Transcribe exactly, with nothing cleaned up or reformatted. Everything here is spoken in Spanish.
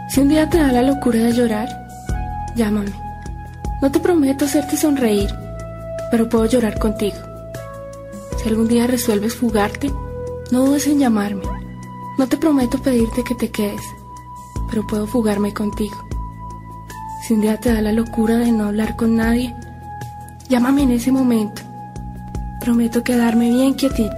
Si un día te da la locura de llorar, llámame. No te prometo hacerte sonreír, pero puedo llorar contigo. Si algún día resuelves fugarte, no dudes en llamarme. No te prometo pedirte que te quedes, pero puedo fugarme contigo. Si un día te da la locura de no hablar con nadie, llámame en ese momento. Prometo quedarme bien quietita.